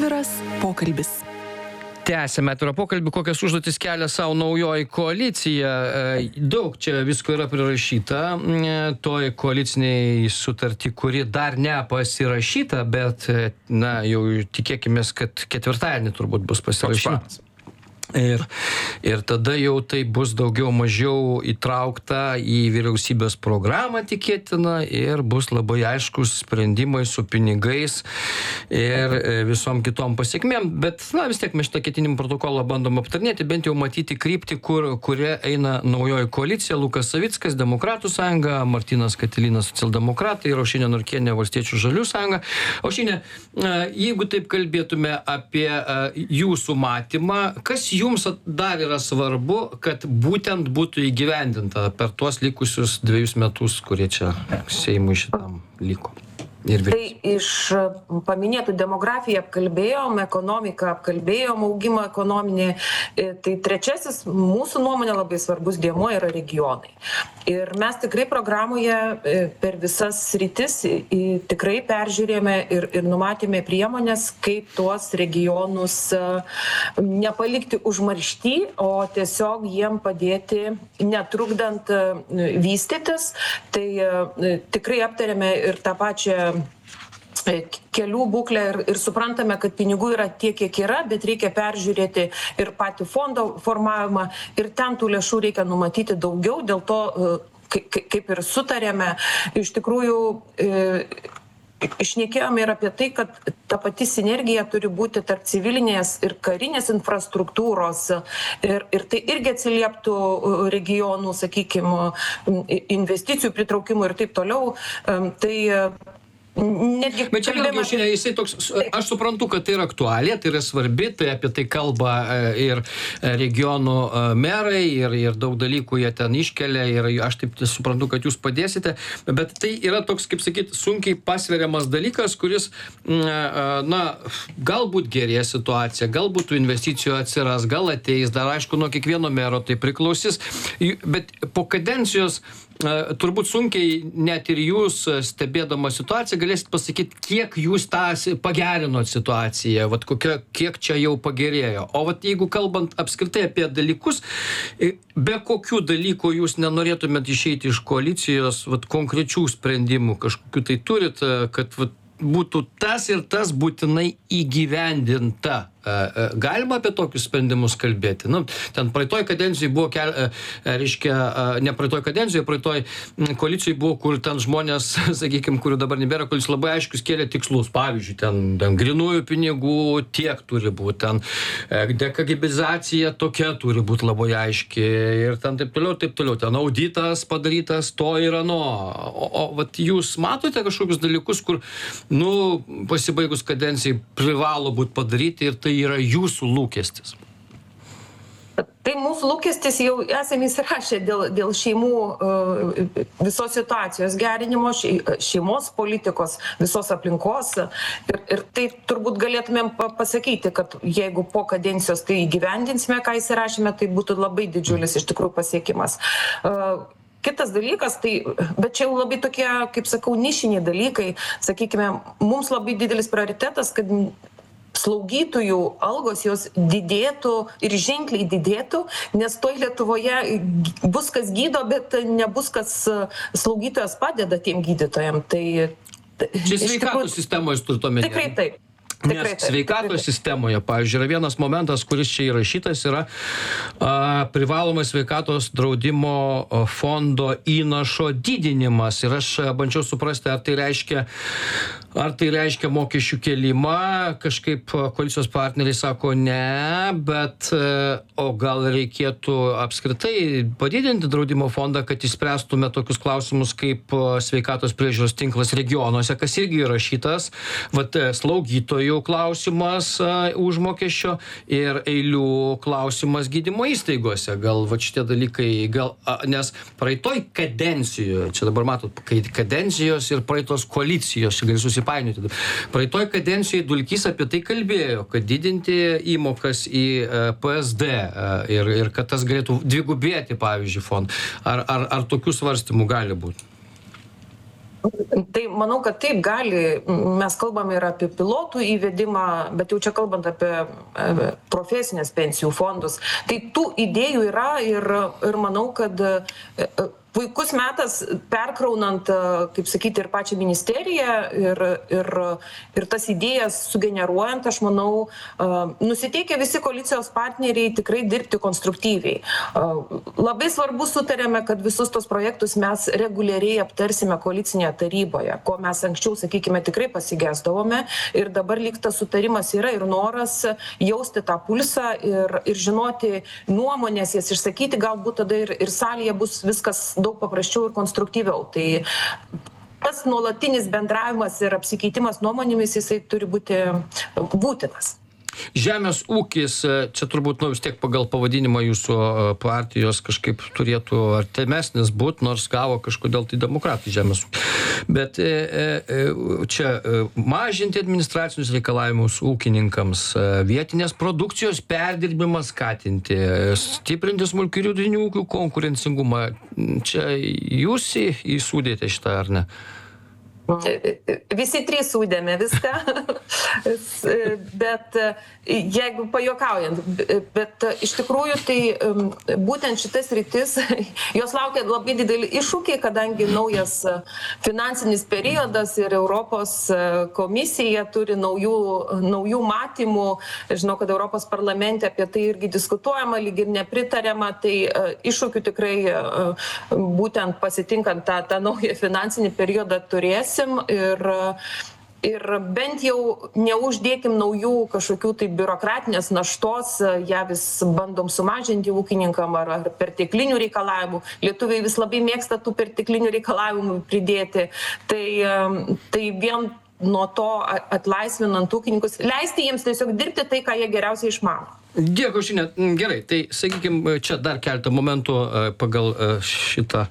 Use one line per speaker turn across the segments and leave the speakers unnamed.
Atviras pokalbis.
Tęsime atvirą pokalbį, kokias užduotis kelia savo naujoji koalicija. Daug čia visko yra prirašyta toj koaliciniai sutartį, kuri dar nepasirašyta, bet jau tikėkimės, kad ketvirtadienį turbūt bus pasirašyta. Ir tada jau tai bus daugiau mažiau įtraukta į vyriausybės programą tikėtina ir bus labai aiškus sprendimai su pinigais ir visom kitom pasiekmėm. Bet vis tiek mes šitą ketinimų protokolą bandom aptarnėti, bent jau matyti kryptį, kuria eina naujoji koalicija. Lukas Savickas, Demokratų sąjunga, Martynas Katilinas, Socialdemokratai, Aušrinė Norkienė, Valstiečių žaliųjų sąjunga. Aušrinė, jeigu taip kalbėtume apie jūsų matymą, kas jums dar yra svarbu, kad būtent būtų įgyvendinta per tuos likusius 2 metus, kurie čia Seimui šitam liko?
Tai iš paminėtų demografiją apkalbėjom, ekonomiką apkalbėjom, augimą ekonominį. Tai trečiasis mūsų nuomonė labai svarbus dėmuo yra regionai. Ir mes tikrai programoje per visas sritis tikrai peržiūrėjome ir numatėme priemonės, kaip tuos regionus nepalikti užmaršty, o tiesiog jiem padėti netrukdant vystytis. Tai tikrai aptarėme ir tą pačią kelių būklę ir suprantame, kad pinigų yra tiek, kiek yra, bet reikia peržiūrėti ir patį fondo formavimą ir ten tų lėšų reikia numatyti daugiau, dėl to, kaip ir sutarėme, iš tikrųjų šnekėjome ir apie tai, kad ta pati sinergija turi būti tarp civilinės ir karinės infrastruktūros ir tai irgi atsilieptų regionų, sakykime, investicijų pritraukimų ir taip toliau.
Bet čia vėlgi, jisai toks, aš suprantu, kad tai yra aktualija, tai yra svarbi, tai apie tai kalba ir regionų merai ir daug dalykų jie ten iškelia ir aš taip suprantu, kad jūs padėsite, bet tai yra toks, kaip sakyt, sunkiai pasveriamas dalykas, kuris, galbūt gerės situacija, galbūt tų investicijų atsiras, gal ateis, dar aišku, nuo kiekvieno mero tai priklausys, bet po kadencijos turbūt sunkiai net ir jūs stebėdama situaciją galėsit pasakyti, kiek jūs tą pagerinot situaciją, kiek čia jau pagerėjo. O jeigu kalbant apskritai apie dalykus, be kokių dalykų jūs nenorėtumėt išeiti iš koalicijos, konkrečių sprendimų kažkokių tai turit, kad būtų tas ir tas būtinai įgyvendinta. Galima apie tokius sprendimus kalbėti. Ten praeitoj kadencijai buvo, ne praeitoj kadencijai, praeitoj koalicijai buvo, kur ten žmonės, sakykime, kurių dabar nebėra, kuris labai aiškius kėlė tikslus. Pavyzdžiui, ten grinųjų pinigų tiek turi būti, ten dekagibizacija tokia turi būti labai aiški ir ten taip toliau, ten auditas padarytas, to ir ano. O jūs matote kažkokius dalykus, kur, pasibaigus kadencijai privalo būti padaryti ir tai yra jūsų lūkestis?
Tai mūsų lūkestis jau esame įsirašę dėl šeimų visos situacijos gerinimo, šeimos politikos, visos aplinkos. Ir tai turbūt galėtumėm pasakyti, kad jeigu po kadencijos tai įgyvendinsime, ką įsirašėme, tai būtų labai didžiulis iš tikrųjų pasiekimas. Kitas dalykas, bet čia jau labai tokie, kaip sakau, nišiniai dalykai. Sakykime, mums labai didelis prioritetas, kad slaugytojų algos jos didėtų ir ženkliai didėtų, nes toj Lietuvoje bus kas gydo, bet nebus kas slaugytojas padeda tiem gydytojam.
Čia sveikatos sistemoje turite omenyje?
Tikrai taip.
Nes sveikatos sistemoje, pavyzdžiui, yra vienas momentas, kuris čia įrašytas, yra privalomas sveikatos draudimo fondo įnašo didinimas. Ir aš bandžiau suprasti, ar tai reiškia mokesčių kėlimą. Kažkaip koalicijos partneriai sako ne, bet o gal reikėtų apskritai padidinti draudimo fondą, kad išspręstume tokius klausimus kaip sveikatos priežiūros tinklas regionuose, kas irgi įrašytas, slaugytojų klausimas užmokesčio ir eilių klausimas gydymo įstaigose. Gal šitie dalykai, nes praeitoj kadencijoje, čia dabar matot, kadencijos ir praeitos koalicijos, čia gali susipainioti. Praeitoj kadencijoje Dulkys apie tai kalbėjo, kad didinti įmokas į PSD ir kad tas galėtų dvigubėti, pavyzdžiui, fondą. Ar tokių svarstymų gali būti?
Tai manau, kad taip gali, mes kalbame ir apie pilotų įvedimą, bet jau čia kalbant apie profesinės pensijų fondus, tai tų idėjų yra ir manau, kad puikus metas perkraunant, kaip sakyti, ir pačią ministeriją ir tas idėjas sugeneruojant, aš manau, nusiteikia visi koalicijos partneriai tikrai dirbti konstruktyviai. Labai svarbu sutarėme, kad visus tos projektus mes reguliariai aptarsime koalicinėje taryboje, ko mes anksčiau, sakykime, tikrai pasigesdavome ir dabar lyg tas sutarimas yra ir noras jausti tą pulsą ir žinoti nuomonės, jas išsakyti, galbūt tada ir salėje bus viskas daug paprasčiau ir konstruktyviau. Tai tas nuolatinis bendravimas ir apsikeitimas nuomonėmis, jisai turi būti būtinas.
Žemės ūkis, čia turbūt vis tiek pagal pavadinimą jūsų partijos kažkaip turėtų artimesnis būt, nors gavo kažkodėl tai demokratai žemės ūkį. Bet čia mažinti administracinius reikalavimus ūkininkams, vietinės produkcijos perdirbimą skatinti, stiprinti smulkių ir vidutinių ūkių konkurencingumą. Čia jūs įsūdėte šitą, ar ne?
Visi trys sūdėme viską, bet jeigu pajuokaujant, bet iš tikrųjų tai būtent šitas rytis, jos laukia labai didelį iššūkį, kadangi naujas finansinis periodas ir Europos komisija turi naujų matymų. Žinau, kad Europos parlamente apie tai irgi diskutuojama, lyg ir nepritariama, tai iššūkių tikrai būtent pasitinkant tą naują finansinį periodą turėsim. Ir bent jau neuždėkim naujų kažkokių tai biurokratinės naštos, ją vis bandom sumažinti ūkininkam ar perteklinių reikalavimų. Lietuviai vis labai mėgsta tų perteklinių reikalavimų pridėti. Tai vien nuo to atlaisvinant ūkininkus, leisti jiems tiesiog dirbti tai, ką jie geriausiai išmano.
Dėkui, Aušrine. Gerai, tai sakykime, čia dar keletą momentų pagal šitą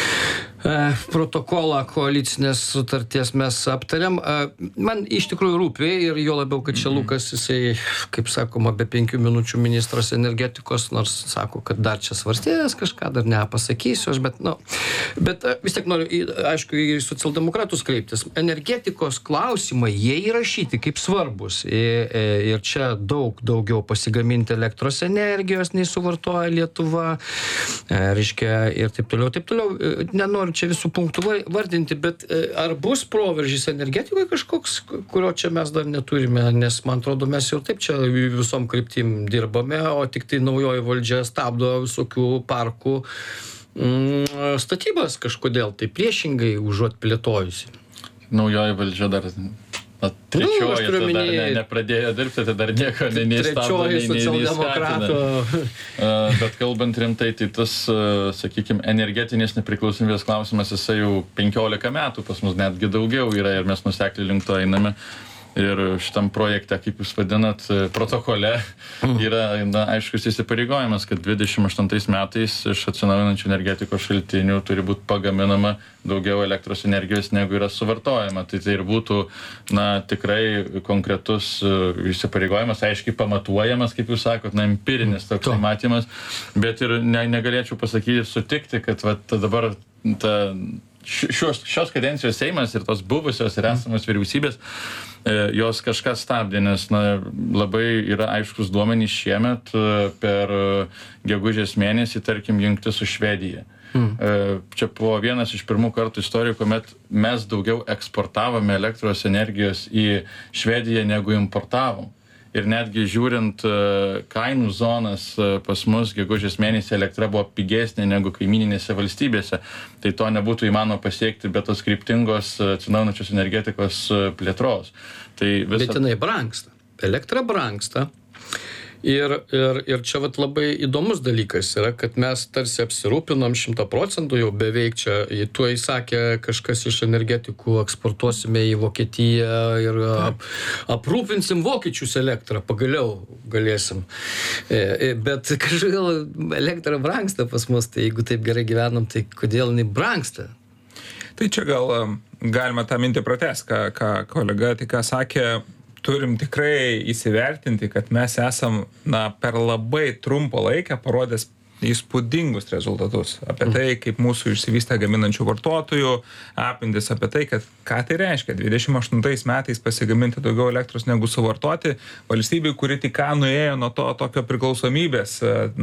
protokolą koalicinės sutarties mes aptariam. Man iš tikrųjų rūpi ir jo labiau, kad čia Lukas, jisai, kaip sakoma, be 5 minučių ministras energetikos, nors sako, kad dar čia svarstės kažką, dar nepasakysiu aš, bet vis tiek noriu, aišku, į socialdemokratus kreiptis. Energetikos klausimai, jie įrašyti kaip svarbus ir čia daugiau pasigaminti elektros energijos, nei suvartoja Lietuva, reiškia, ir taip toliau. Nenoriu čia visų punktų vardinti, bet ar bus proveržys energetikoje kažkoks, kurio čia mes dar neturime, nes man atrodo, mes jau taip čia visom kryptim dirbame, o tik tai naujoji valdžia stabdo visokių parkų statybas kažkodėl, tai priešingai užuot plėtojusi.
Naujoji valdžia dar trečioji, tai dar nepradėjo dirbti, tai dar nieko neįstabdo, neįskatina. Bet kalbant rimtai, tai tas, sakykime, energetinės nepriklausomybės klausimas, jisai jau 15 metų pas mus netgi daugiau yra ir mes nusekliai link to einame. Ir šitam projekte, kaip jūs vadinat, protokole yra aiškus įsipareigojimas, kad 28 metais iš atsinaujinančių energetikos šaltinių turi būti pagaminama daugiau elektros energijos, negu yra suvartojama. Tai ir būtų tikrai konkretus įsipareigojimas, aiškiai pamatuojamas, kaip jūs sakot, empirinis toks matymas, bet ir negalėčiau pasakyti, sutikti, kad dabar šios kadencijos Seimas ir tos buvusios ir esamos vyriausybės jos kažkas stabdė, nes labai yra aiškus duomenys šiemet per gegužės mėnesį, tarkim, jungti su Švedija. Čia buvo vienas iš pirmų kartų istorijų, kuomet mes daugiau eksportavome elektros energijos į Švediją negu importavom. Ir netgi žiūrint kainų zonas pas mus gegužės mėnesį elektra buvo pigesnė negu kaimyninėse valstybėse. Tai to nebūtų įmanoma pasiekti be tos kryptingos atsinaujinančios energetikos plėtros.
Bet jinai brangsta. Elektra brangsta. Ir čia labai įdomus dalykas yra, kad mes tarsi apsirūpinam 100% jau beveik čia. Tuo įsakė kažkas iš energetikų, eksportuosime į Vokietiją ir aprūpinsim vokiečius elektrą, pagaliau galėsim. Bet kažkodėl elektra brangsta pas mus, tai jeigu taip gerai gyvenam, tai kodėl jinai brangsta?
Tai čia gal galima tą mintį pratęsti, ką kolega tik sakė. Turim tikrai įsivertinti, kad mes esam per labai trumpą laiką parodęs įspūdingus rezultatus. Apie tai, kaip mūsų išsivystę gaminančių vartotojų apimtis, apie tai, kad ką tai reiškia. 28 metais pasigaminti daugiau elektros negu suvartoti. Valstybė, kuri tik ką nuėjo nuo to tokio priklausomybės,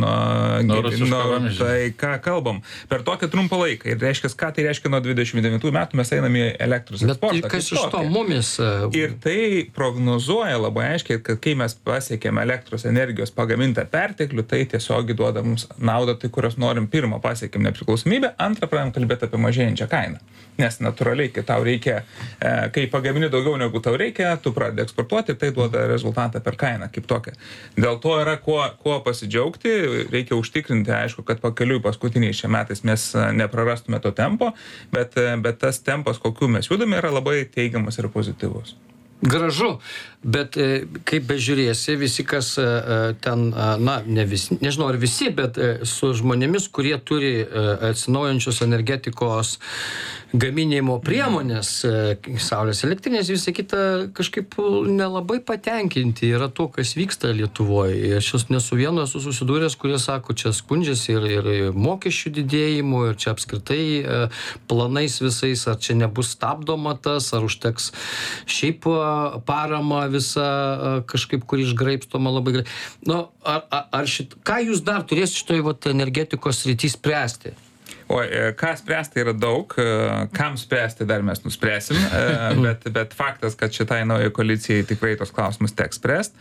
tai ką kalbam. Per tokį trumpą laiką. Ir reiškia, ką tai reiškia nuo 29 metų mes einame į elektros eksportą.
Bet kas iš to mumis?
Ir tai prognozuoja labai aiškiai, kad kai mes pasiekėme elektros energijos pagamintą perteklių, tai tiesiog duoda mums naudą, tai kurios norim. Pirmą pasiekėm nepriklausomybę, antrą pradėjom kalbėti apie mažėjančią kainą. Nes natūraliai, kai tau reikia, kai pagamini daugiau negu tau reikia, tu pradedi eksportuoti ir tai duoda rezultatą per kainą kaip tokią. Dėl to yra kuo pasidžiaugti, reikia užtikrinti, aišku, kad pakeliui paskutiniais šiais metais mes neprarastume to tempo, bet tas tempas, kokiu mes judame, yra labai teigiamas ir pozityvus.
Gražu, bet kaip bežiūrėsi, visi, kas ten, ne visi, nežinau ar visi, bet su žmonėmis, kurie turi atsinaujančios energetikos gaminimo priemonės, saulės elektrinės, visą kitą kažkaip nelabai patenkinti yra to, kas vyksta Lietuvoje. Aš nesu vienu esu susidūręs, kurie sako, čia skundžiasi ir mokesčių didėjimu, ir čia apskritai planais visais, ar čia nebus stabdoma tas, ar užteks šiaip parama visa kažkaip, kur išgraibstoma labai gerai. Ką jūs dar turėsite šitoj energetikos srity spręsti?
Ką spręsti yra daug, kam spręsti dar mes nuspręsim, bet faktas, kad šitai naujai koalicijai tikrai tos klausimus teks spręsti.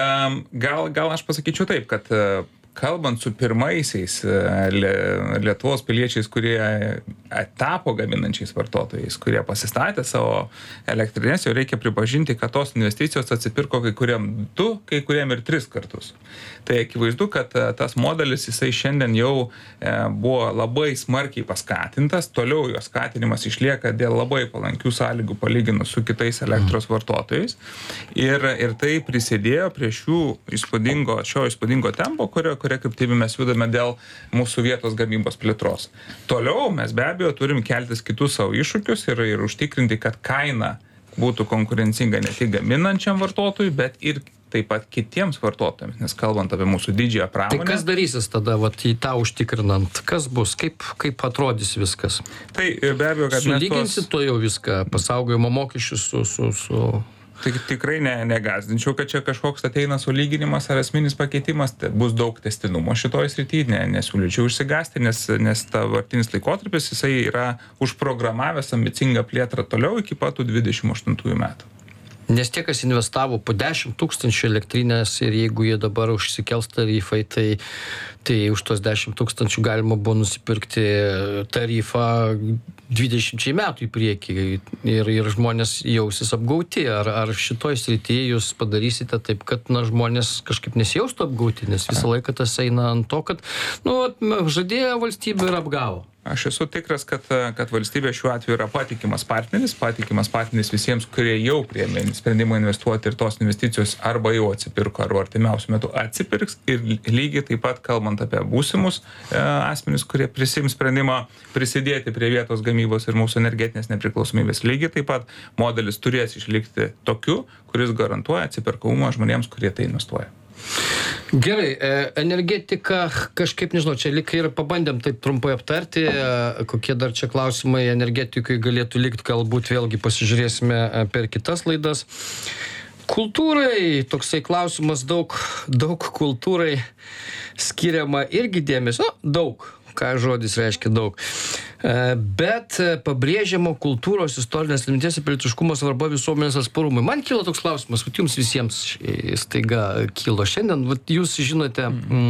Gal aš pasakyčiau taip, kad kalbant su pirmaisiais Lietuvos piliečiais, kurie tapo gaminančiais vartotojais, kurie pasistatė savo elektrinės, jau reikia pripažinti, kad tos investicijos atsipirko kai kuriam 2, kai kuriam ir 3 kartus. Tai akivaizdu, kad tas modelis, jisai šiandien jau buvo labai smarkiai paskatintas, toliau jo skatinimas išlieka dėl labai palankių sąlygų palyginus su kitais elektros vartotojais. Ir tai prisidėjo prie šio įspūdingo tempo, kurio kryptimi mes judame dėl mūsų vietos gamybos plėtros. Toliau mes be abejo turim keltis kitus savo iššūkius ir užtikrinti, kad kaina būtų konkurencinga ne tik gaminančiam vartotojui, bet ir taip pat kitiems vartotojams, nes kalbant apie mūsų didžiąją pramonę.
Tai kas darysis tada, į tą užtikrinant? Kas bus? Kaip atrodys viskas?
Tai be abejo, kad
sulyginsit to jau viską, pasaugojimo mokesčius su...
Tai tikrai negazdinčiau, kad čia kažkoks ateina sulyginimas ar esminis pakeitimas, tai bus daug tęstinumo šitoj srityje, nesiūlyčiau išsigąsti, nes dabartinis laikotarpis jisai yra užprogramavęs ambicingą plėtrą toliau iki pat 28 metų.
Nes tie, kas investavo po 10 000 elektrinės ir jeigu jie dabar užsikels tarifai, tai už tos 10 000 galima buvo nusipirkti tarifą 20 metų į priekį ir žmonės jausis apgauti. Ar šitoj srityje jūs padarysite taip, kad žmonės kažkaip nesijaustų apgauti, nes visą laiką tas eina ant to, kad žadėjo valstybė ir apgavo.
Aš esu tikras, kad valstybė šiuo atveju yra patikimas partneris visiems, kurie jau priėmė sprendimą investuoti ir tos investicijos arba jau atsipirko, arba artimiausiu metu atsipirks. Ir lygiai taip pat kalbant apie būsimus asmenis, kurie prisims sprendimą prisidėti prie vietos gamybos ir mūsų energetinės nepriklausomybės. Lygiai taip pat modelis turės išlikti tokiu, kuris garantuoja atsipirkamumą žmonėms, kurie tai investuoja.
Gerai, energetika kažkaip, nežinau, čia lyg ir pabandėm taip trumpai aptarti, kokie dar čia klausimai energetikai galėtų likti, galbūt vėlgi pasižiūrėsime per kitas laidas. Kultūrai, toksai klausimas, daug kultūrai skiriama irgi dėmesio, daug. Ką žodis reiškia daug. Bet pabrėžiama kultūros, istorinės atminties ir pilietiškumo svarba visuomenės atsparumui. Man kilo toks klausimas, jums visiems staiga kilo šiandien. Jūs žinote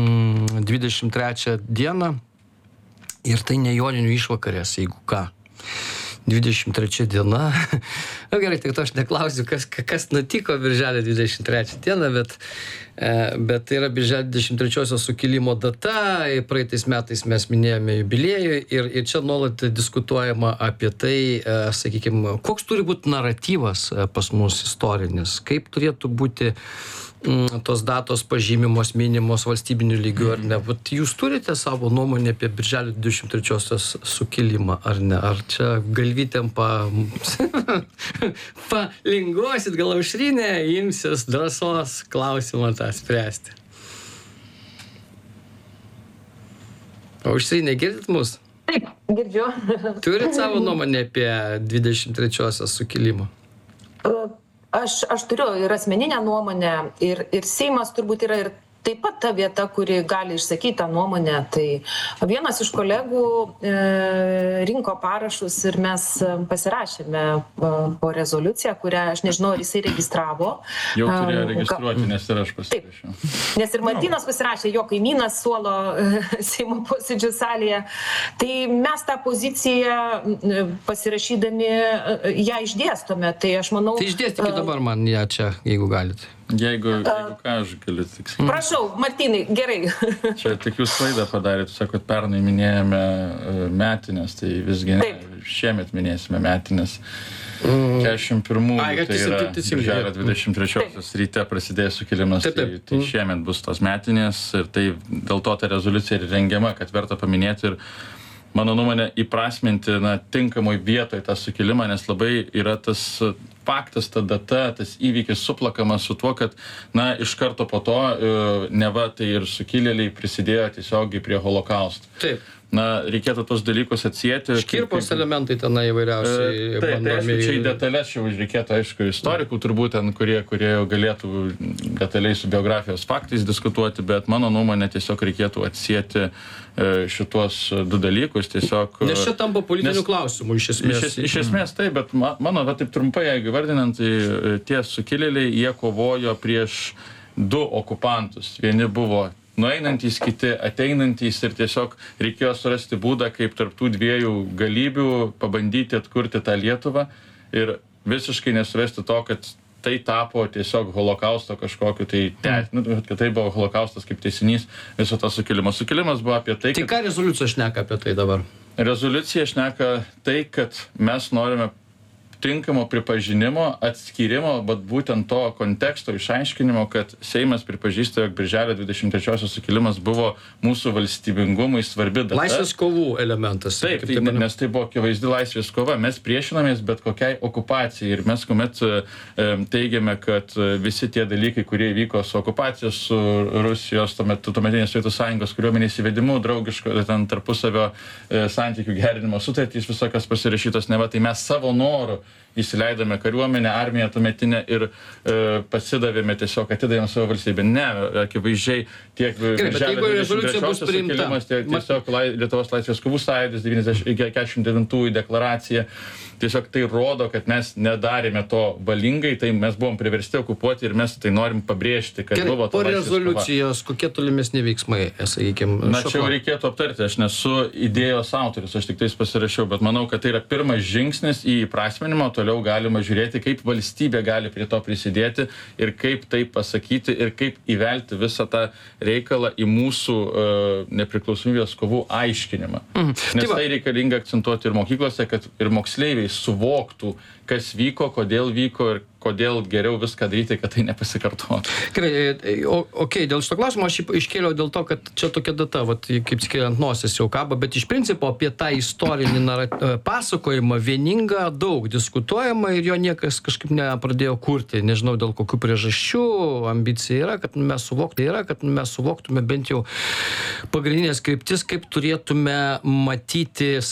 23 dieną ir tai ne joninių išvakarės, jeigu ką. 23 diena. Na gerai, tik to aš neklausiu, kas nutiko birželio 23 dieną, bet tai yra birželio 23-osios sukilimo data. Praeitais metais mes minėjome jubiliejų ir čia nuolat diskutuojama apie tai, sakykime, koks turi būti naratyvas pas mus istorinis, kaip turėtų būti tos datos pažymimos, minimos valstybinių lygių, ar ne? Jūs turite savo nuomonę apie birželio 23-osios sukilimą, ar ne? Ar čia galvytėm palinguosit, gal aušrinė, imsis drąsos klausimą tą spręsti? O užsienį girdit mus?
Taip, girdžiu.
Turit savo nuomonę apie 23-osios sukilimą?
Aš turiu ir asmeninę nuomonę, ir Seimas turbūt yra ir taip pat ta vieta, kuri gali išsakyti tą nuomonę. Tai vienas iš kolegų rinko parašus ir mes pasirašėme po rezoliuciją, kurią aš nežinau, ar jisai registravo.
Jau turėjo registruoti, nes ir aš pasirašiau.
Nes ir Martynas pasirašė, jo kaimynas suolo Seimo posėdžių salėje. Tai mes tą poziciją pasirašydami ją išdėstome. Tai aš manau...
Tai išdėstykite dabar man ją čia, jeigu galite.
Jeigu ką aš galiu tiksliai.
Prašau, Martynai, gerai.
Čia tik jūs klaidą padarėte, sakot, pernai minėjome metinės, tai visgi ne, šiemet minėsime metinės. 41, tai yra birželio 23 ryte prasidėjęs sukilimas, tai šiemet bus tos metinės ir tai dėl to ta rezoliucija ir rengiama, kad verta paminėti ir mano nuomonė įprasminti tinkamoj vietoj tą sukilimą, nes labai yra tas faktas, ta data, tas įvykis suplakamas su tuo, kad iš karto po to neva tai ir sukilėliai prisidėjo tiesiogiai prie holokausto.
Taip.
Reikėtų tos dalykus atsieti.
Škirpos elementai tenai įvairiausiai
bandomi. Tai aišku, čia į detalės jau reikėtų, aišku, istorikų turbūt ten, kurie jau galėtų detaliai su biografijos faktais diskutuoti, bet mano nuomonė tiesiog reikėtų atsieti šitos du dalykus. Tiesiog,
nes čia tampa politinių klausimų, iš esmės.
Iš esmės taip, bet mano, taip trumpai, jeigu vardinant, tai tie sukilėliai, jie kovojo prieš du okupantus. Vieni buvo nueinantys, kiti ateinantys ir tiesiog reikėjo surasti būdą, kaip tarp tų dviejų galybių pabandyti atkurti tą Lietuvą ir visiškai nesurasti to, kad tai tapo tiesiog holokausto kažkokiu, kad tai buvo holokaustas kaip teisinys viso to sukilimo. Sukilimas buvo apie tai,
kad... Tai ką rezoliucija šneka apie tai dabar?
Rezoliucija šneka tai, kad mes norime tinkamo pripažinimo, atskyrimo, bet būtent to konteksto išaiškinimo, kad Seimas pripažįsta, jog birželio 23-osios sukilimas buvo mūsų valstybingumui svarbi data.
Laisvės kovų elementas.
Taip, nes tai buvo akivaizdi laisvės kova. Mes priešinamės bet kokiai okupacijai ir mes kuomet teigiame, kad visi tie dalykai, kurie vyko su okupacijos, su Rusijos, tuometinės Sovietų Sąjungos kariuomenės įvedimu, draugiško, ten tarpusavio santykių gerinimo sutartys visokios pasirašytos, neva, tai mes savo noru įsileidome kariuomenę, armiją tuometinę ir pasidavėme tiesiog, atidavėme savo valstybę. Ne, akivaizdžiai tiek birželio 23-osios sukilimas, tiesiog Lietuvos laisvės kovų sąjūdis 1949 deklaracija. Tiesiog tai rodo, kad mes nedarėme to valingai, tai mes buvom priversti okupuoti ir mes tai norim pabrėžti, kad buvo to laisvės kova.
Po rezoliucijos, kokie tolimesni veiksmai, sakykime,
čia jau reikėtų aptarti, aš nesu idėjos autorius, aš tik tais pasirašiau, bet manau, kad tai yra pirmas žingsnis į įprasminimą, toliau galima žiūrėti, kaip valstybė gali prie to prisidėti ir kaip tai pasakyti ir kaip įvelti visą tą reikalą į mūsų nepriklausomybės kovų aiškinimą. Nes tai reikalinga akcentuoti ir mokyklose, kad ir moksleiviai suvoktų, kas vyko, kodėl vyko ir kodėl geriau viską daryti, kad tai nepasikartotų.
Gerai, okei, dėl šito klausimo aš iškėliau dėl to, kad čia tokia data, kaip skiriant nosis jau kaba, bet iš principo apie tą istorinį pasakojimą vieningą daug diskutuojama ir jo niekas kažkaip nepradėjo kurti. Nežinau dėl kokių priežasčių, ambicija yra, kad mes suvoktume bent jau pagrindinės kryptis, kaip turėtume matyti